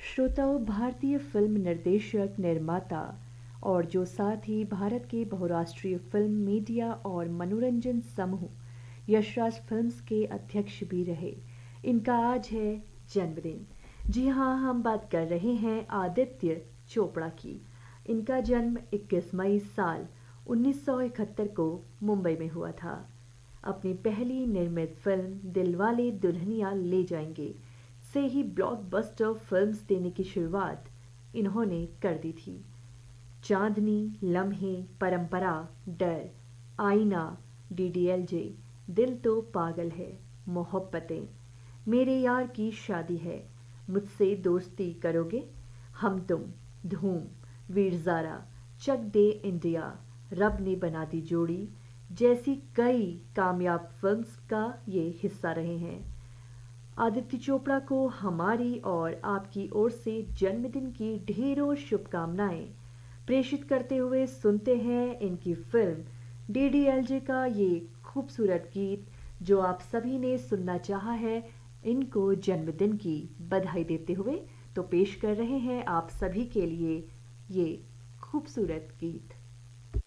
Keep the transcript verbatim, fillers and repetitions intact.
श्रोताओं, भारतीय फिल्म निर्देशक, निर्माता और जो साथ ही भारत के बहुराष्ट्रीय फिल्म मीडिया और मनोरंजन समूह यशराज फिल्म्स के अध्यक्ष भी रहे, इनका आज है जन्मदिन। जी हाँ, हम बात कर रहे हैं आदित्य चोपड़ा की। इनका जन्म इक्कीस मई साल उन्नीस सौ इकहत्तर को मुंबई में हुआ था। अपनी पहली निर्मित फिल्म दिलवाले दुल्हनिया ले जाएंगे से ही ब्लॉकबस्टर फिल्म्स देने की शुरुआत इन्होंने कर दी थी। चांदनी, लम्हे, परंपरा, डर, आईना, डीडीएलजे, दिल तो पागल है, मोहब्बतें, मेरे यार की शादी है, मुझसे दोस्ती करोगे, हम तुम, धूम, वीर ज़ारा, चक दे इंडिया, रब ने बना दी जोड़ी जैसी कई कामयाब फिल्म्स का ये हिस्सा रहे हैं। आदित्य चोपड़ा को हमारी और आपकी ओर से जन्मदिन की ढेरों शुभकामनाएं प्रेषित करते हुए सुनते हैं इनकी फिल्म डीडीएलजे का ये खूबसूरत गीत जो आप सभी ने सुनना चाहा है। इनको जन्मदिन की बधाई देते हुए तो पेश कर रहे हैं आप सभी के लिए ये खूबसूरत गीत।